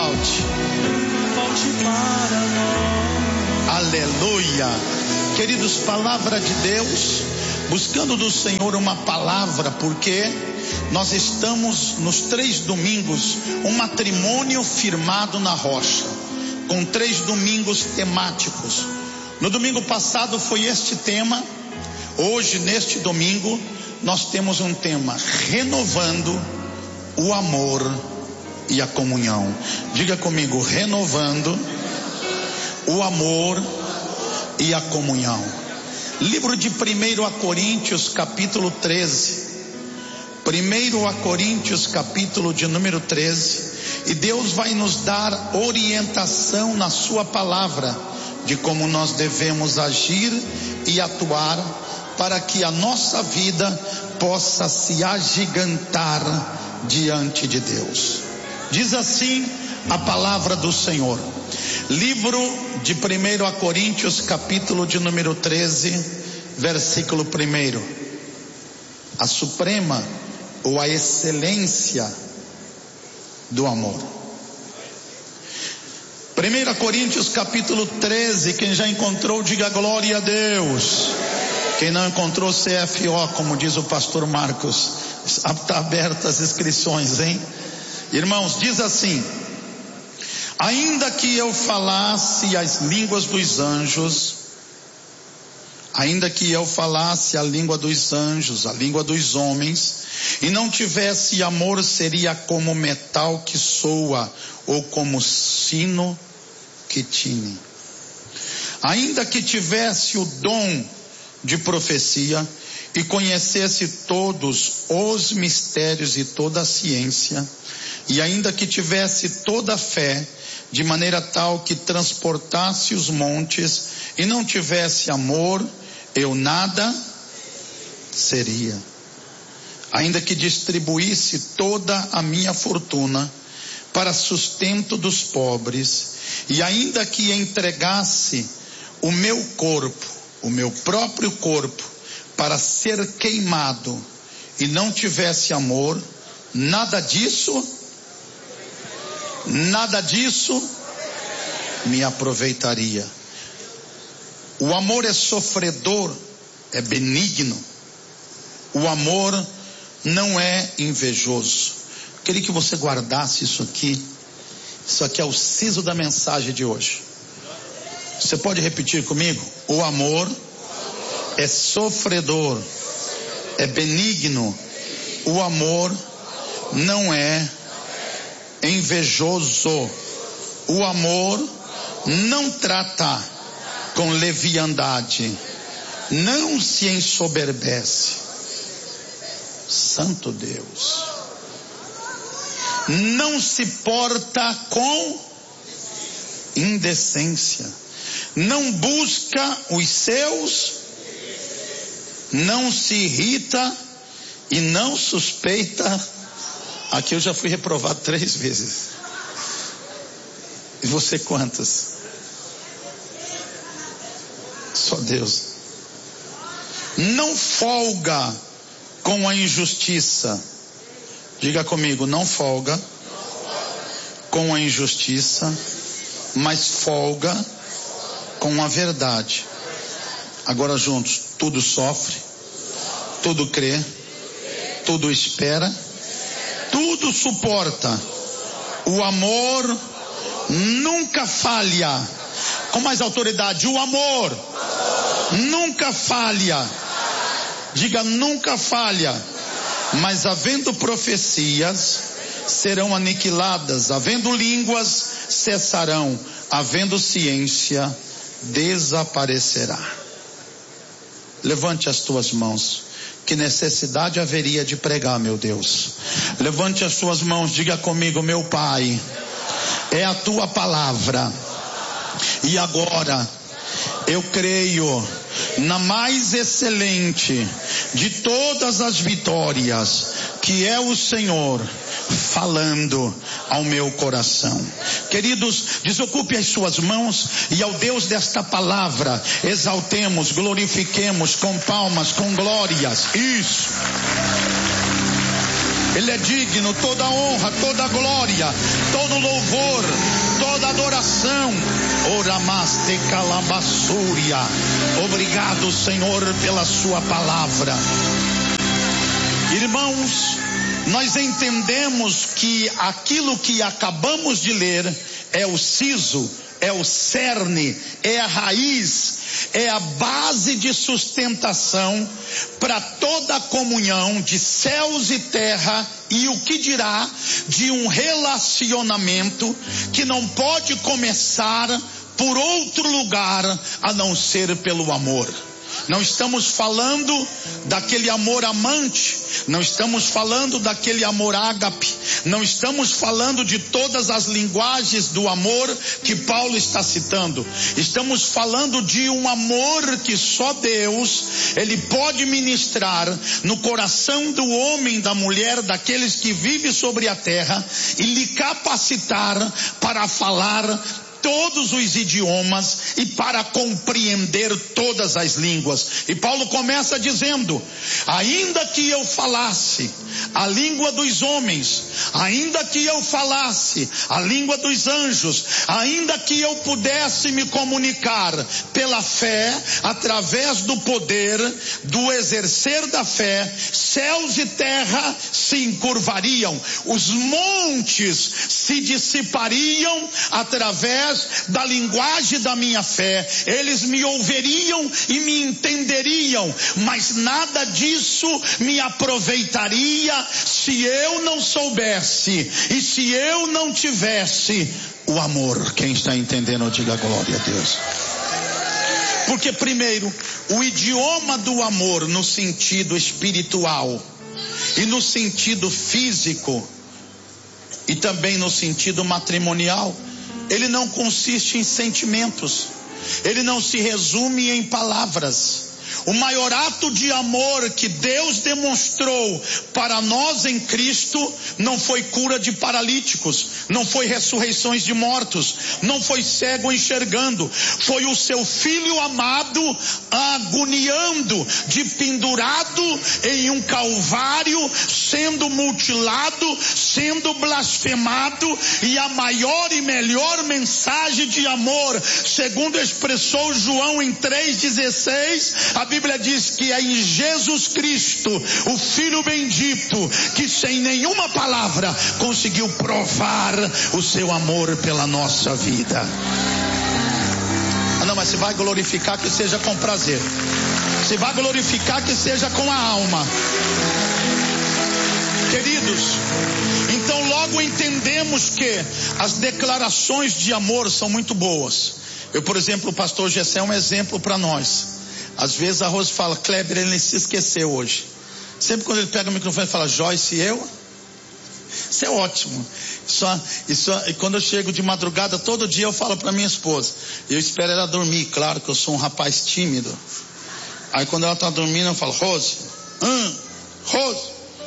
volte. Volte para nós. Aleluia. Queridos, palavra de Deus, buscando do Senhor uma palavra, porque nós estamos nos 3 domingos, um matrimônio firmado na rocha, com 3 domingos temáticos. No domingo passado foi este tema. Hoje, neste domingo, nós temos um tema: renovando o amor e a comunhão. Diga comigo: renovando o amor e a comunhão. Livro de 1 Coríntios, capítulo 13. 1 Coríntios, capítulo de número 13. E Deus vai nos dar orientação na sua palavra de como nós devemos agir e atuar para que a nossa vida possa se agigantar diante de Deus. Diz assim a palavra do Senhor. Livro de 1 Coríntios, capítulo de número 13, versículo 1. A suprema ou a excelência do amor. 1 Coríntios capítulo 13, quem já encontrou, diga glória a Deus. Quem não encontrou, CFO, como diz o pastor Marcos. Está aberta as inscrições, hein? Irmãos, diz assim: ainda que eu falasse as línguas dos anjos, ainda que eu falasse a língua dos anjos, a língua dos homens, e não tivesse amor, seria como metal que soa, ou como sino que tine. Ainda que tivesse o dom de profecia, e conhecesse todos os mistérios e toda a ciência, e ainda que tivesse toda a fé, de maneira tal que transportasse os montes, e não tivesse amor, eu nada seria. Ainda que distribuísse toda a minha fortuna para sustento dos pobres, e ainda que entregasse o meu corpo, o meu próprio corpo, para ser queimado, e não tivesse amor, nada disso me aproveitaria. O amor é sofredor, é benigno. O amor não é invejoso. Queria que você guardasse isso aqui. Isso aqui é o siso da mensagem de hoje. Você pode repetir comigo? O amor é sofredor, é benigno. O amor não é invejoso. O amor não trata com leviandade, não se ensoberbece. Santo Deus. Não se porta com indecência, não busca os seus, não se irrita e não suspeita. Aqui eu já fui reprovado 3 vezes. E você quantas? Só Deus. Não folga com a injustiça. Diga comigo: não folga com a injustiça, mas folga com a verdade. Agora juntos: tudo sofre, tudo crê, tudo espera, tudo suporta. O amor nunca falha. Com mais autoridade: o amor nunca falha. Diga: nunca falha. Mas havendo profecias, serão aniquiladas. Havendo línguas, cessarão. Havendo ciência, desaparecerá. Levante as tuas mãos. Que necessidade haveria de pregar, meu Deus? Levante as suas mãos, diga comigo: meu Pai, é a tua palavra. E agora eu creio na mais excelente de todas as vitórias, que é o Senhor falando ao meu coração. Queridos, desocupe as suas mãos e ao Deus desta palavra exaltemos, glorifiquemos com palmas, com glórias. Isso. Ele é digno, toda honra, toda glória. glória, todo louvor, toda adoração. Oramaste calabassúria. Obrigado, Senhor, pela sua palavra. Irmãos, nós entendemos que aquilo que acabamos de ler é o siso, é o cerne, é a raiz, é a base de sustentação para toda a comunhão de céus e terra, e o que dirá de um relacionamento que não pode começar por outro lugar a não ser pelo amor. Não estamos falando daquele amor amante, não estamos falando daquele amor ágape, não estamos falando de todas as linguagens do amor que Paulo está citando. Estamos falando de um amor que só Deus, Ele pode ministrar no coração do homem, da mulher, daqueles que vivem sobre a terra, e lhe capacitar para falar todos os idiomas e para compreender todas as línguas. E Paulo começa dizendo: ainda que eu falasse a língua dos homens, ainda que eu falasse a língua dos anjos, ainda que eu pudesse me comunicar pela fé, através do poder do exercer da fé, céus e terra se encurvariam, os montes se dissipariam através da linguagem da minha fé, eles me ouviriam e me entenderiam, mas nada disso me aproveitaria se eu não soubesse e se eu não tivesse o amor. Quem está entendendo, diga glória a Deus. Porque primeiro, o idioma do amor no sentido espiritual e no sentido físico e também no sentido matrimonial, ele não consiste em sentimentos, ele não se resume em palavras. O maior ato de amor que Deus demonstrou para nós em Cristo não foi cura de paralíticos, não foi ressurreições de mortos, não foi cego enxergando, foi o seu Filho amado agoniando, de pendurado em um calvário, sendo mutilado, sendo blasfemado, e a maior e melhor mensagem de amor, segundo expressou João em 3,16, a Bíblia diz que é em Jesus Cristo, o Filho bendito, que sem nenhuma palavra conseguiu provar o seu amor pela nossa vida. Não, mas se vai glorificar, que seja com prazer. Se vai glorificar, que seja com a alma. Queridos, então logo entendemos que as declarações de amor são muito boas. Eu, por exemplo, o pastor Gessé é um exemplo para nós. Às vezes a Rose fala: Kleber, ele se esqueceu hoje. Sempre quando ele pega o microfone e fala: Joyce, eu? Isso é ótimo. E quando eu chego de madrugada, todo dia eu falo para minha esposa. Eu espero ela dormir, claro que eu sou um rapaz tímido. Aí quando ela está dormindo, eu falo: Rose, Rose,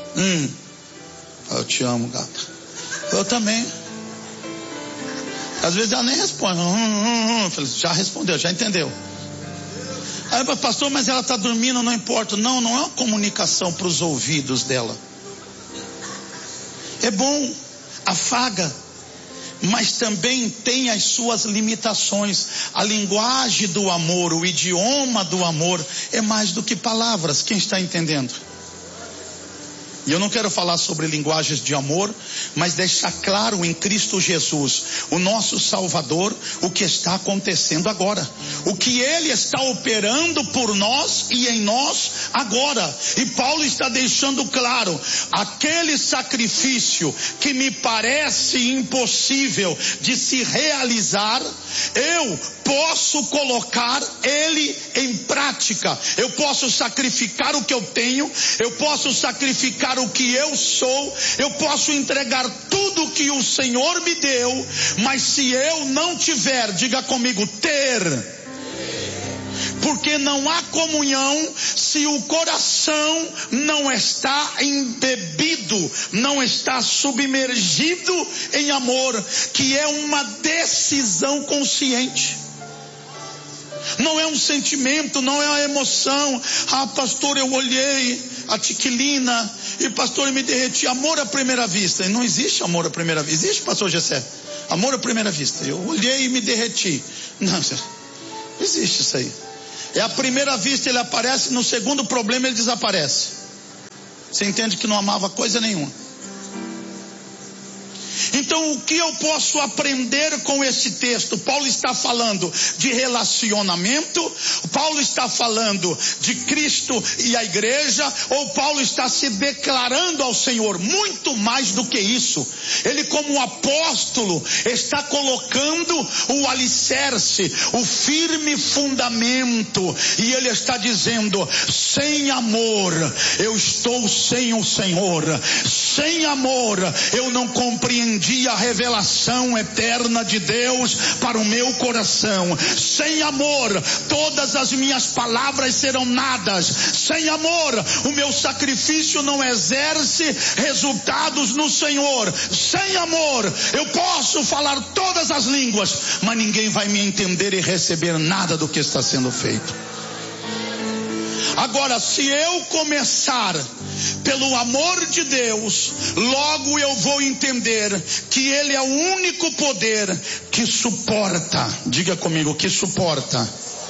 eu te amo, gata. Eu também. Às vezes ela nem responde. Eu falo: já respondeu, já entendeu. Aí, pastor, mas ela está dormindo, não importa. Não é uma comunicação para os ouvidos dela. É bom, afaga, mas também tem as suas limitações. A linguagem do amor, o idioma do amor é mais do que palavras. Quem está entendendo? E eu não quero falar sobre linguagens de amor, mas deixar claro em Cristo Jesus, o nosso Salvador, o que está acontecendo agora. O que Ele está operando por nós e em nós agora. E Paulo está deixando claro, aquele sacrifício que me parece impossível de se realizar, eu posso colocar ele em prática. Eu posso sacrificar o que eu tenho, eu posso sacrificar o que eu sou, eu posso entregar tudo que o Senhor me deu, mas se eu não tiver, diga comigo, ter. Porque não há comunhão se o coração não está embebido, não está submergido em amor, que é uma decisão consciente. Não é um sentimento, não é uma emoção. Ah, pastor, eu olhei a tiquilina e pastor, eu me derreti. Amor à primeira vista. Não existe amor à primeira vista. Existe, pastor Gessé? Amor à primeira vista. Eu olhei e me derreti. Não existe isso aí. É a primeira vista, ele aparece, no segundo problema ele desaparece. Você entende que não amava coisa nenhuma. Então, o que eu posso aprender com esse texto? Paulo está falando de relacionamento, Paulo está falando de Cristo e a igreja, ou Paulo está se declarando ao Senhor? Muito mais do que isso. Ele, como apóstolo, está colocando o alicerce, o firme fundamento, e ele está dizendo: sem amor eu estou sem o Senhor, sem amor eu não compreendi a revelação eterna de Deus para o meu coração. Sem amor todas as minhas palavras serão nadas. Sem amor o meu sacrifício não exerce resultados no Senhor. Sem amor eu posso falar todas as línguas, mas ninguém vai me entender e receber nada do que está sendo feito. Agora, se eu começar pelo amor de Deus, logo eu vou entender que Ele é o único poder que suporta, diga comigo, que suporta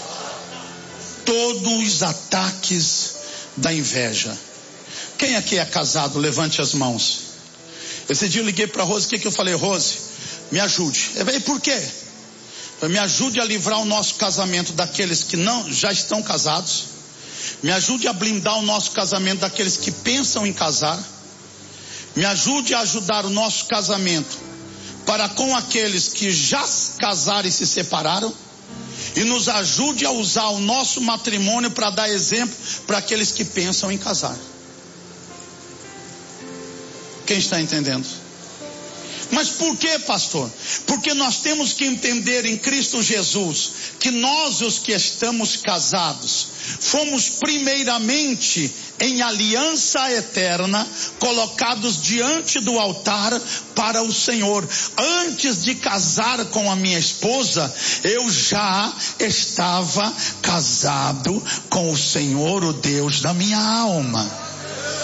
todos os ataques da inveja. Quem aqui é casado? Levante as mãos. Esse dia eu liguei para a Rose, o que eu falei? Rose, me ajude. E por quê? Me ajude a livrar o nosso casamento daqueles que não já estão casados. Me ajude a blindar o nosso casamento daqueles que pensam em casar. Me ajude a ajudar o nosso casamento para com aqueles que já casaram e se separaram. E nos ajude a usar o nosso matrimônio para dar exemplo para aqueles que pensam em casar. Quem está entendendo? Mas por que, pastor? Porque nós temos que entender em Cristo Jesus que nós, os que estamos casados, fomos primeiramente em aliança eterna, colocados diante do altar para o Senhor. Antes de casar com a minha esposa, eu já estava casado com o Senhor, o Deus da minha alma.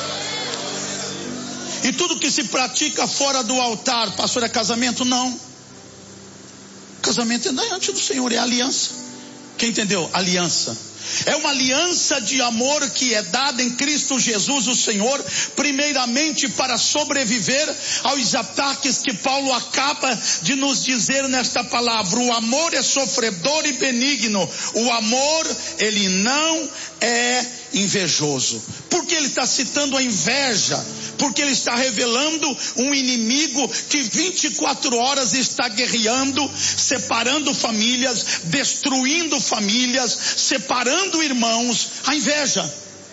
E tudo que se pratica fora do altar, pastor, é casamento? Não. Casamento é diante do Senhor, é aliança. Quem entendeu? Aliança. É uma aliança de amor que é dada em Cristo Jesus, o Senhor, primeiramente para sobreviver aos ataques que Paulo acaba de nos dizer nesta palavra. O amor é sofredor e benigno. O amor, ele não é invejoso. Por que ele está citando a inveja? Porque ele está revelando um inimigo que 24 horas está guerreando, separando famílias, destruindo famílias, separando irmãos. A inveja.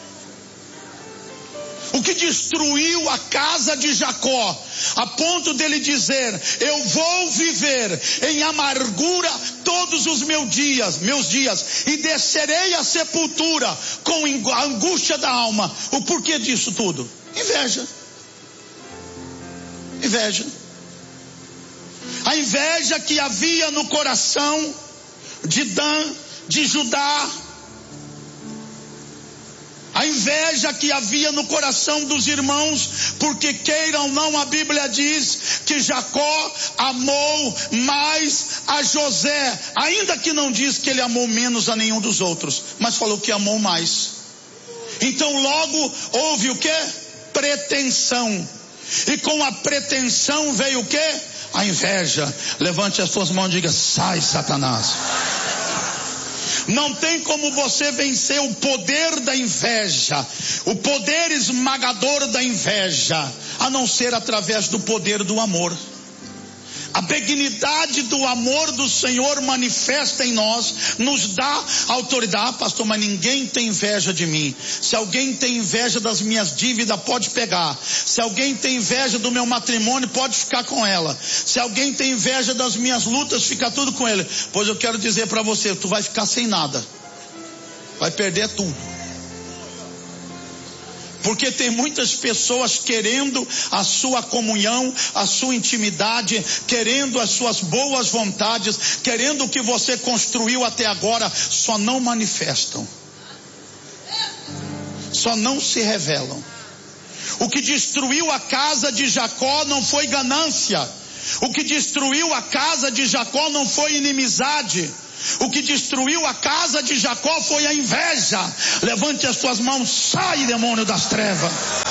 O que destruiu a casa de Jacó, a ponto dele dizer: eu vou viver em amargura todos os meus dias, e descerei à sepultura com a angústia da alma. O porquê disso tudo? Inveja. Inveja. A inveja que havia no coração de Dan, de Judá. A inveja que havia no coração dos irmãos, porque queiram ou não, a Bíblia diz que Jacó amou mais a José, ainda que não diz que ele amou menos a nenhum dos outros, mas falou que amou mais. Então logo houve o quê? Pretensão. E com a pretensão veio o quê? A inveja. Levante as suas mãos e diga: sai, Satanás. Não tem como você vencer o poder da inveja, o poder esmagador da inveja, a não ser através do poder do amor. A benignidade do amor do Senhor manifesta em nós, nos dá autoridade. Ah, pastor, mas ninguém tem inveja de mim. Se alguém tem inveja das minhas dívidas, pode pegar. Se alguém tem inveja do meu matrimônio, pode ficar com ela. Se alguém tem inveja das minhas lutas, fica tudo com ele. Pois eu quero dizer para você, tu vai ficar sem nada. Vai perder tudo. Porque tem muitas pessoas querendo a sua comunhão, a sua intimidade, querendo as suas boas vontades, querendo o que você construiu até agora, só não manifestam, só não se revelam. O que destruiu a casa de Jacó não foi ganância. O que destruiu a casa de Jacó não foi inimizade. O que destruiu a casa de Jacó foi a inveja. Levante as suas mãos, sai, demônio das trevas.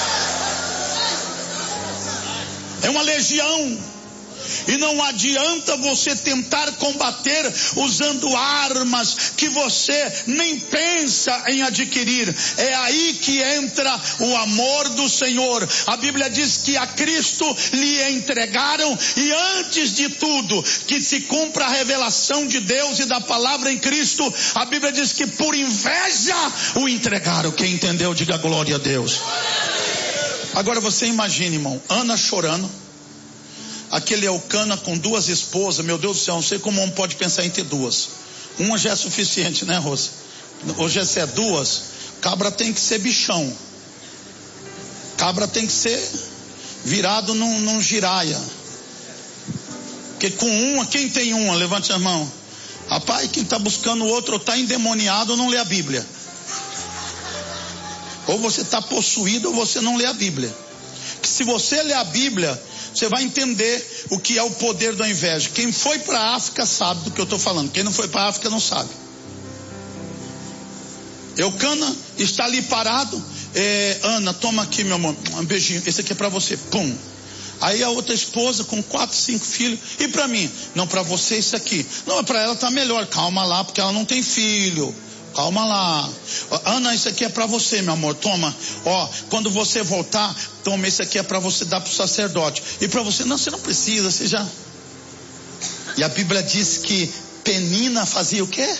É uma legião. E não adianta você tentar combater usando armas que você nem pensa em adquirir. É aí que entra o amor do Senhor. A Bíblia diz que a Cristo lhe entregaram, e antes de tudo, que se cumpra a revelação de Deus e da palavra em Cristo, a Bíblia diz que por inveja o entregaram. Quem entendeu, diga glória a Deus. Agora você imagina, irmão, Ana chorando. Aquele Elcana com 2 esposas, meu Deus do céu, não sei como um homem pode pensar em ter 2. Uma já é suficiente, né, Rosa? Hoje se é 2, cabra tem que ser bichão. Cabra tem que ser virado num giraia. Porque com uma, quem tem uma? Levante a mão. Rapaz, quem está buscando o outro ou está endemoniado ou não lê a Bíblia. Ou você está possuído ou você não lê a Bíblia. Que se você lê a Bíblia, você vai entender o que é o poder da inveja. Quem foi para a África sabe do que eu estou falando. Quem não foi para a África não sabe. Eucana está ali parado. Ana, toma aqui, meu amor, um beijinho. Esse aqui é para você. Pum. Aí a outra esposa com 4, 5 filhos. E para mim? Não, para você isso aqui. Não, para ela tá melhor. Calma lá, porque ela não tem filho. Calma lá. Ana, isso aqui é para você, meu amor. Toma. Ó, quando você voltar, toma, esse aqui é para você dar para o sacerdote. E para você, não, você não precisa, você já. E a Bíblia diz que Penina fazia o quê?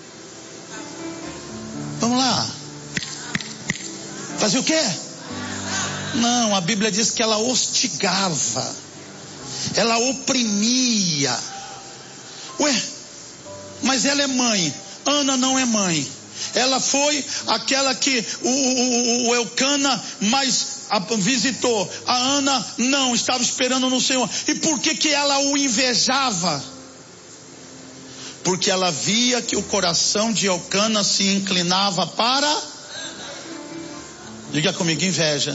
Vamos lá. Fazia o quê? Não, a Bíblia diz que ela hostigava. Ela oprimia. Ué, mas ela é mãe. Ana não é mãe. Ela foi aquela que o Elcana mais visitou. A Ana não, estava esperando no Senhor. E por que ela o invejava? Porque ela via que o coração de Elcana se inclinava para... Diga comigo, inveja.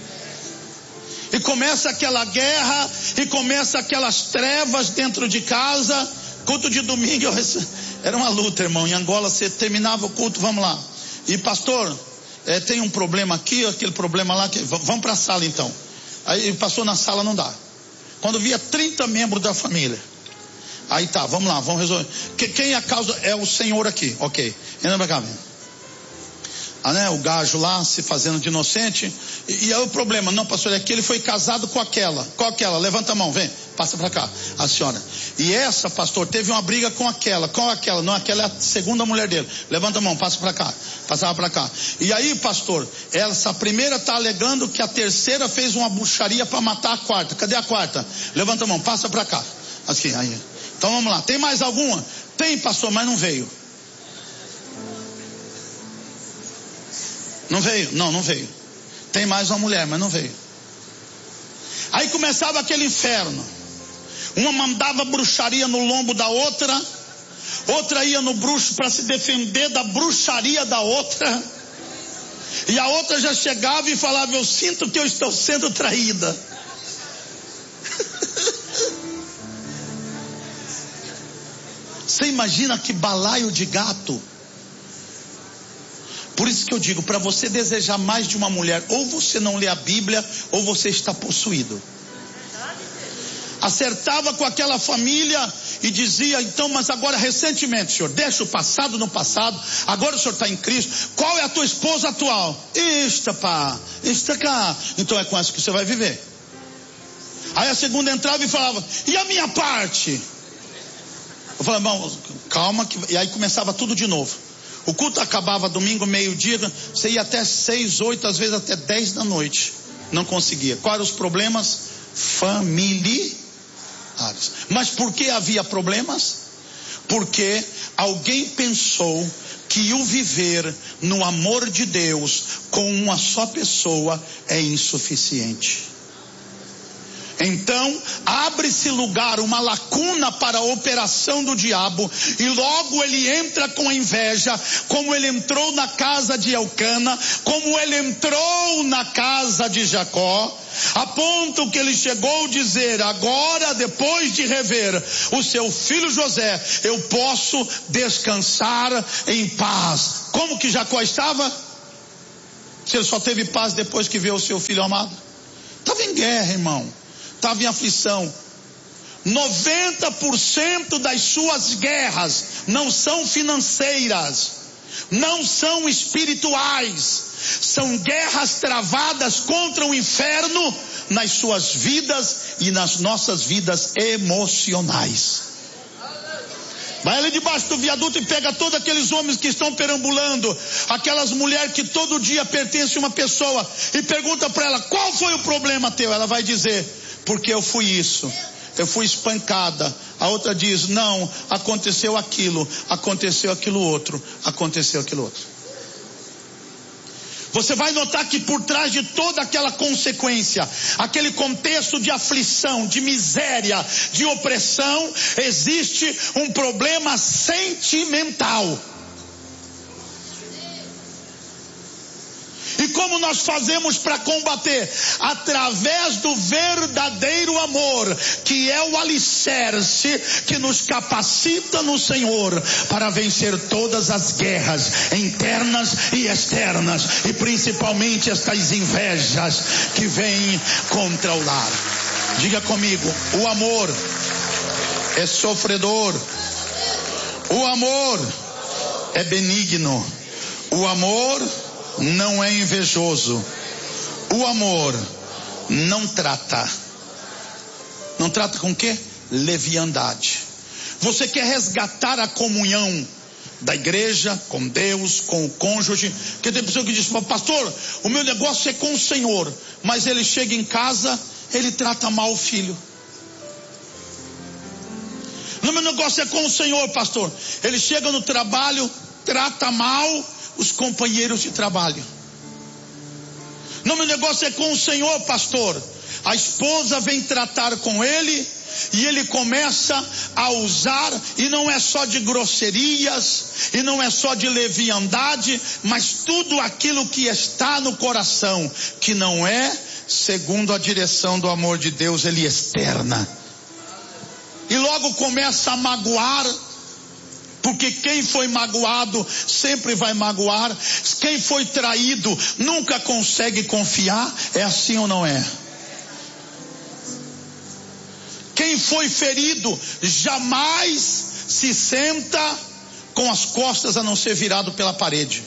E começa aquela guerra, e começa aquelas trevas dentro de casa. Culto de domingo, era uma luta, irmão. Em Angola, você terminava o culto, vamos lá. E pastor, tem um problema aqui, aquele problema lá, vamos para a sala então. Aí passou na sala, não dá. Quando via 30 membros da família. Aí tá, vamos lá, vamos resolver. Quem é a causa? É o Senhor aqui, ok. Entra pra cá, né, o gajo lá se fazendo de inocente. E aí o problema, não, pastor, é que ele foi casado com aquela. Qual aquela? Levanta a mão, vem, passa pra cá, a senhora. E essa, pastor, teve uma briga com aquela. Qual aquela? Não, aquela é a segunda mulher dele. Levanta a mão, passa pra cá, passava pra cá. E aí, pastor, essa primeira está alegando que a terceira fez uma bruxaria para matar a quarta. Cadê a quarta? Levanta a mão, passa pra cá. Assim, aí. Então vamos lá, tem mais alguma? Tem, pastor, mas não veio. Não veio? Não, não veio. Tem mais uma mulher, mas não veio. Aí começava aquele inferno. Uma mandava bruxaria no lombo da outra. Outra ia no bruxo para se defender da bruxaria da outra. E a outra já chegava e falava: eu sinto que eu estou sendo traída. Você imagina que balaio de gato. Por isso que eu digo, para você desejar mais de uma mulher, ou você não lê a Bíblia, ou você está possuído. Acertava com aquela família e dizia: então, mas agora recentemente, senhor, deixa o passado no passado, agora o senhor está em Cristo. Qual é a tua esposa atual? Esta, pá, esta cá. Então é com essa que você vai viver. Aí a segunda entrava e falava: e a minha parte? Eu falava: bom, calma, e aí começava tudo de novo. O culto acabava domingo, meio-dia, você ia até 6, 8, às vezes até 10 da noite. Não conseguia. Quais eram os problemas? Familiares. Mas por que havia problemas? Porque alguém pensou que o viver no amor de Deus com uma só pessoa é insuficiente. Então, abre-se lugar, uma lacuna para a operação do diabo, e logo ele entra com a inveja, como ele entrou na casa de Elcana, como ele entrou na casa de Jacó, a ponto que ele chegou a dizer: agora, depois de rever o seu filho José, eu posso descansar em paz. Como que Jacó estava? Se ele só teve paz depois que viu o seu filho amado? Estava em guerra, irmão. Estava em aflição. 90% das suas guerras não são financeiras, não são espirituais, são guerras travadas contra o inferno nas suas vidas e nas nossas vidas emocionais. Vai ali debaixo do viaduto e pega todos aqueles homens que estão perambulando, aquelas mulheres que todo dia pertencem a uma pessoa, e pergunta para ela: qual foi o problema teu? Ela vai dizer: porque eu fui isso, eu fui espancada. A outra diz: não, aconteceu aquilo outro, aconteceu aquilo outro. Você vai notar que por trás de toda aquela consequência, aquele contexto de aflição, de miséria, de opressão, existe um problema sentimental. E como nós fazemos para combater? Através do verdadeiro amor, que é o alicerce que nos capacita no Senhor para vencer todas as guerras internas e externas, e principalmente estas invejas que vêm contra o lar. Diga comigo: o amor é sofredor, o amor é benigno, o amor não é invejoso, o amor não trata. Não trata com o quê? Leviandade. Você quer resgatar a comunhão da igreja com Deus, com o cônjuge? Porque tem pessoa que diz: pastor, o meu negócio é com o Senhor, mas ele chega em casa, ele trata mal o filho. O meu negócio é com o Senhor, pastor. Ele chega no trabalho, trata mal os companheiros de trabalho. Não, meu negócio é com o Senhor, pastor. A esposa vem tratar com ele e ele começa a usar, e não é só de grosserias, e não é só de leviandade, mas tudo aquilo que está no coração, que não é segundo a direção do amor de Deus, ele externa. E logo começa a magoar, porque quem foi magoado sempre vai magoar. Quem foi traído nunca consegue confiar. É assim ou não é? Quem foi ferido jamais se senta com as costas a não ser virado pela parede.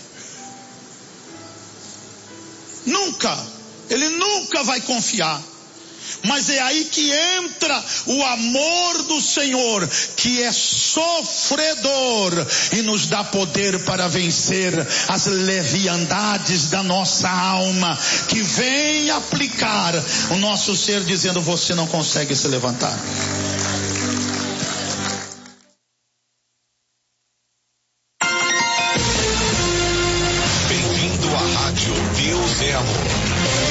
Nunca. Ele nunca vai confiar. Mas é aí que entra o amor do Senhor, que é sofredor e nos dá poder para vencer as leviandades da nossa alma, que vem aplicar o nosso ser, dizendo: você não consegue se levantar. Bem-vindo à Rádio Deus é Amor.